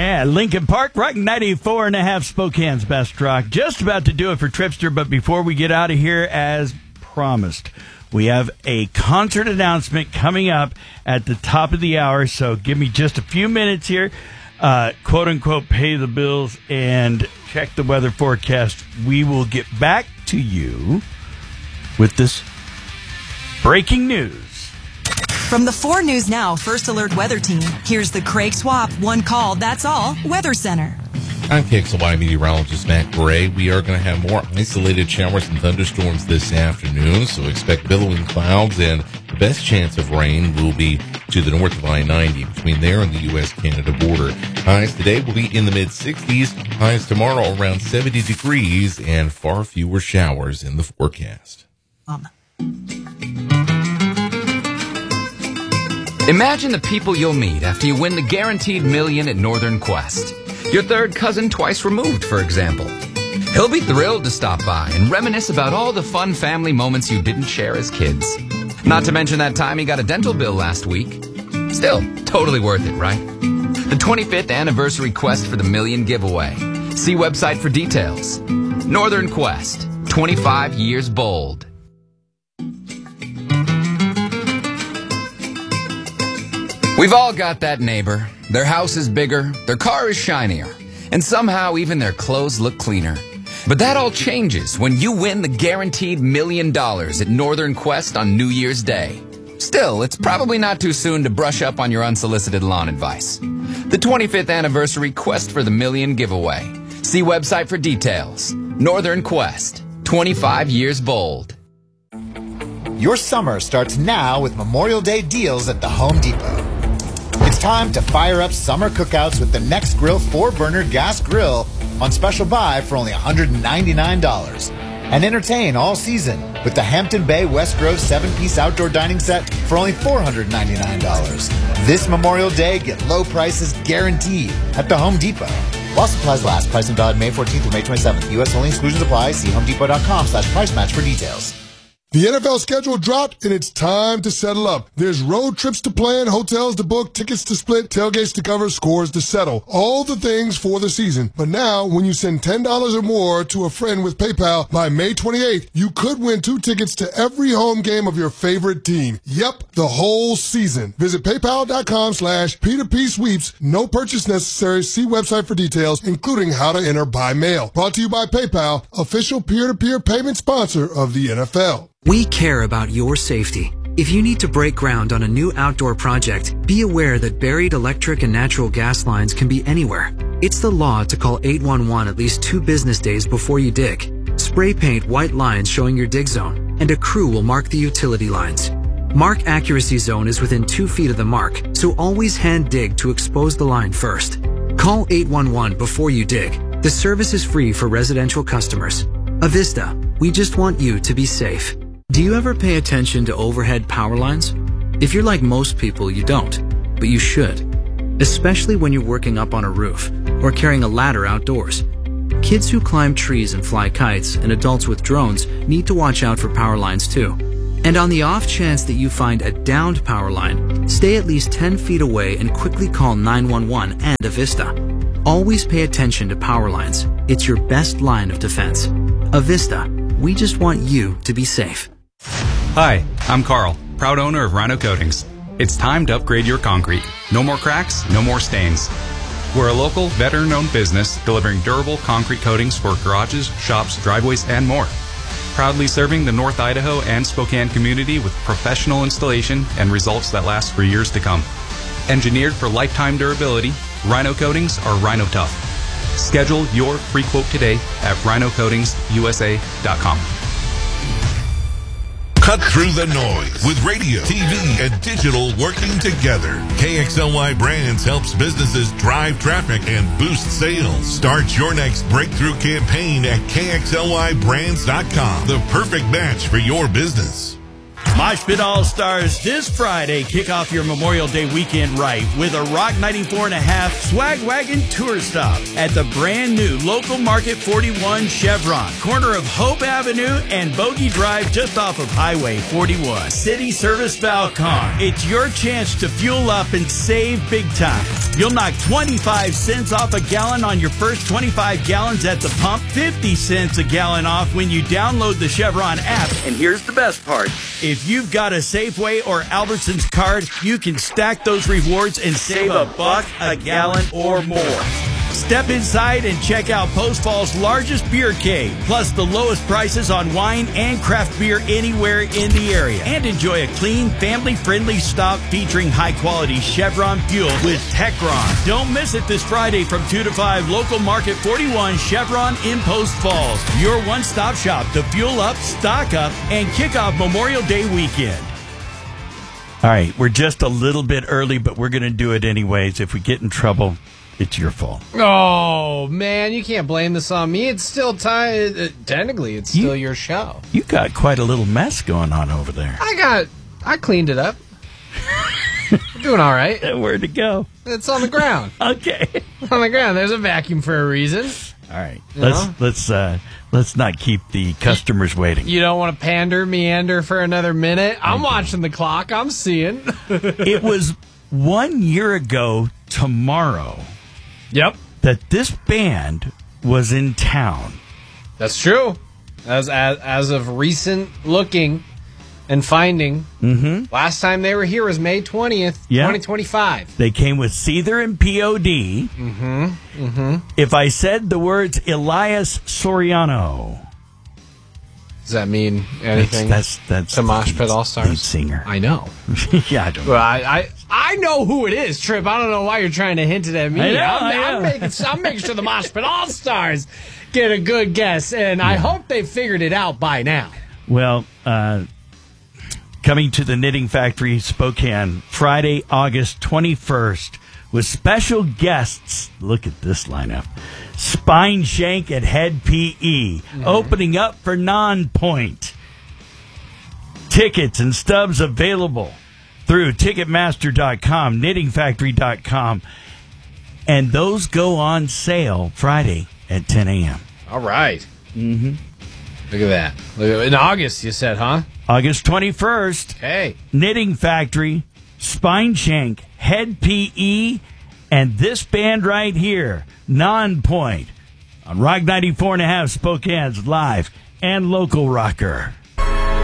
Yeah, Lincoln Park, Rock 94.5, Spokane's best rock. Just about to do it for Tripster, but before we get out of here, as promised, we have a concert announcement coming up at the top of the hour, so give me just a few minutes here. Quote-unquote, pay the bills and check the weather forecast. We will get back to you with this breaking news. From the 4 News Now First Alert Weather Team, here's the Craig Swap One Call, That's All Weather Center. I'm KXLY meteorologist Matt Gray. We are going to have more isolated showers and thunderstorms this afternoon, so expect billowing clouds, and the best chance of rain will be to the north of I-90, between there and the U.S.-Canada border. Highs today will be in the mid-60s, highs tomorrow around 70 degrees, and far fewer showers in the forecast. Imagine the people you'll meet after you win the Guaranteed Million at Northern Quest. Your third cousin twice removed, for example. He'll be thrilled to stop by and reminisce about all the fun family moments you didn't share as kids. Not to mention that time he got a dental bill last week. Still, totally worth it, right? The 25th anniversary Quest for the Million giveaway. See website for details. Northern Quest, 25 years bold. We've all got that neighbor. Their house is bigger, their car is shinier, and somehow even their clothes look cleaner. But that all changes when you win the Guaranteed $1 million at Northern Quest on New Year's Day. Still, it's probably not too soon to brush up on your unsolicited lawn advice. The 25th anniversary Quest for the Million giveaway. See website for details. Northern Quest, 25 years bold. Your summer starts now with Memorial Day deals at the Home Depot. It's time to fire up summer cookouts with the Next Grill 4-burner gas grill on special buy for only $199. And entertain all season with the Hampton Bay West Grove 7-piece outdoor dining set for only $499. This Memorial Day, get low prices guaranteed at the Home Depot. While supplies last, pricing valid May 14th through May 27th. U.S. only, exclusions apply. See homedepot.com/price match for details. The NFL schedule dropped, and it's time to settle up. There's road trips to plan, hotels to book, tickets to split, tailgates to cover, scores to settle. All the things for the season. But now, when you send $10 or more to a friend with PayPal by May 28th, you could win 2 tickets to every home game of your favorite team. Yep, the whole season. Visit paypal.com/P2P sweeps. No purchase necessary. See website for details, including how to enter by mail. Brought to you by PayPal, official peer-to-peer payment sponsor of the NFL. We care about your safety. If you need to break ground on a new outdoor project, be aware that buried electric and natural gas lines can be anywhere. It's the law to call 811 at least 2 business days before you dig. Spray paint white lines showing your dig zone, and a crew will mark the utility lines. Mark accuracy zone is within 2 feet of the mark, so always hand dig to expose the line first. Call 811 before you dig. The service is free for residential customers. Avista, we just want you to be safe. Do you ever pay attention to overhead power lines? If you're like most people, you don't, but you should. Especially when you're working up on a roof or carrying a ladder outdoors. Kids who climb trees and fly kites and adults with drones need to watch out for power lines too. And on the off chance that you find a downed power line, stay at least 10 feet away and quickly call 911 and Avista. Always pay attention to power lines. It's your best line of defense. Avista, we just want you to be safe. Hi, I'm Carl, proud owner of Rhino Coatings. It's time to upgrade your concrete. No more cracks, no more stains. We're a local, veteran-owned business delivering durable concrete coatings for garages, shops, driveways, and more. Proudly serving the North Idaho and Spokane community with professional installation and results that last for years to come. Engineered for lifetime durability, Rhino Coatings are Rhino Tough. Schedule your free quote today at rhinocoatingsusa.com. Cut through the noise with radio, TV, and digital working together. KXLY Brands helps businesses drive traffic and boost sales. Start your next breakthrough campaign at KXLYBrands.com. The perfect match for your business. Mosh Pit All-Stars this Friday. Kick off your Memorial Day weekend right with a Rock 94.5 Swag Wagon Tour Stop at the brand new Local Market 41 Chevron, corner of Hope Avenue and Bogey Drive just off of Highway 41. City Service Valcon. It's your chance to fuel up and save big time. You'll knock 25 cents off a gallon on your first 25 gallons at the pump, 50 cents a gallon off when you download the Chevron app. And here's the best part. If you've got a Safeway or Albertsons card, you can stack those rewards and save $1 a gallon or more. Step inside and check out Post Falls' largest beer cave, plus the lowest prices on wine and craft beer anywhere in the area. And enjoy a clean, family-friendly stop featuring high-quality Chevron fuel with Techron. Don't miss it this Friday from 2 to 5, Local Market 41 Chevron in Post Falls. Your one-stop shop to fuel up, stock up, and kick off Memorial Day weekend. All right, we're just a little bit early, but we're going to do it anyways. If we get in trouble, it's your fault. Oh, man, you can't blame this on me. It's still time. Technically, it's still your show. You got quite a little mess going on over there. I cleaned it up. We're doing all right. Where'd it go? It's on the ground. Okay. On the ground. There's a vacuum for a reason. All right. Let's not keep the customers waiting. You don't want to meander for another minute? I'm watching the clock. I'm seeing. It was 1 year ago tomorrow. Yep. That this band was in town. That's true. As of recent looking and finding, last time they were here was May 20th, 2025. They came with Seether and POD. If I said the words Elias Soriano, does that mean anything? That's to Mosh Pit All-Stars? Lead singer. I know. Yeah, I don't know. Well, I know who it is, Trip. I don't know why you're trying to hint it at me. I'm making sure the Mosh Pit All-Stars get a good guess, and I hope they figured it out by now. Well, coming to the Knitting Factory Spokane Friday, August 21st with special guests. Look at this lineup. Spine Shank at Head PE, opening up for Non-Point. Tickets and stubs available through Ticketmaster.com, KnittingFactory.com, and those go on sale Friday at 10 a.m. All right. Look at that. In August, you said, huh? August 21st. Hey. Knitting Factory, Spine Shank, Head PE, and this band right here, Non-Point, on Rock 94.5 Spokane's live and local rocker.